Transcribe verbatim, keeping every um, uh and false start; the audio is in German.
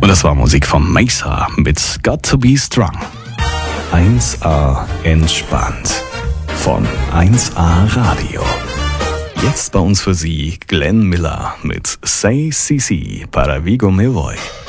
Und das war Musik von Mesa mit Got to Be Strong. eins A entspannt von eins A Radio. Jetzt bei uns für Sie Glenn Miller mit Say C C para Vigo Me Voy.